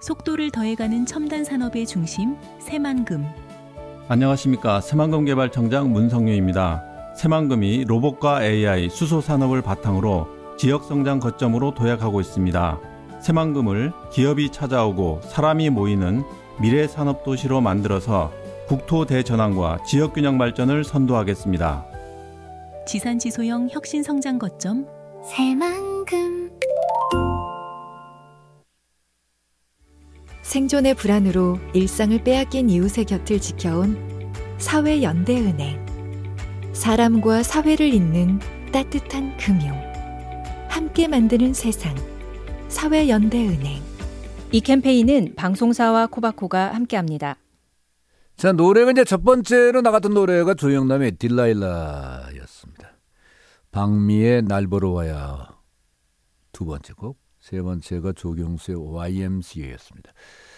속도를 더해가는 첨단 산업의 중심 새만금. 안녕하십니까. 새만금개발청장 문성유입니다. 새만금이 로봇과 AI, 수소 산업을 바탕으로 지역성장 거점으로 도약하고 있습니다. 새만금을 기업이 찾아오고 사람이 모이는 미래 산업 도시로 만들어서 국토 대전환과 지역균형 발전을 선도하겠습니다. 지산지소형 혁신성장 거점 새만금. 생존의 불안으로 일상을 빼앗긴 이웃의 곁을 지켜온 사회연대은행. 사람과 사회를 잇는 따뜻한 금융. 함께 만드는 세상. 사회연대은행. 이 캠페인은 방송사와 코바코가 함께합니다. 자, 노래가 이제 첫 번째로 나갔던 노래가 조영남의 딜라일라였습니다. 박미의 날 보러 와야 두 번째 곡, 세 번째가 조경수의 YMCA였습니다.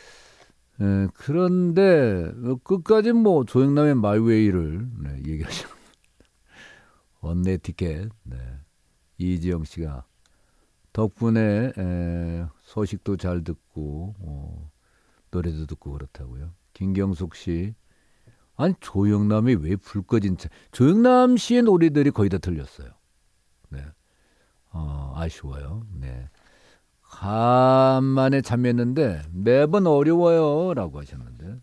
그런데 끝까지 뭐 조영남의 마이웨이를 얘기하시는 원내 티켓. 이지영 씨가 덕분에 소식도 잘 듣고 노래도 듣고 그렇다고요. 김경숙 씨, 아니 조영남이 왜 불 꺼진 차? 조영남 씨의 노래들이 거의 다 들렸어요. 아쉬워요. 간만에 참여했는데 매번 어려워요라고 하셨는데,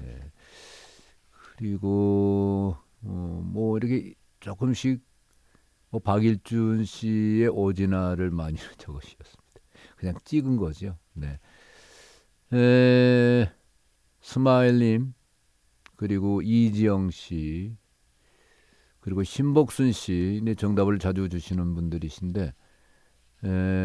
그리고 뭐 이렇게 조금씩 박일준 씨의 오지나를 많이 적으셨습니다. 그냥 찍은 거죠. 스마일님, 그리고 이지영 씨, 그리고 신복순 씨, 정답을 자주 주시는 분들이신데,